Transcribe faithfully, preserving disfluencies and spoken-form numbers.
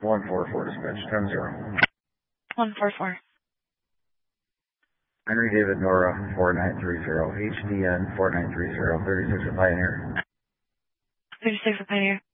one four four dispatch, ten zero. one four four. Henry David Nora, four nine three zero, H D N four nine three zero, thirty-six at Pioneer. thirty-six at Pioneer.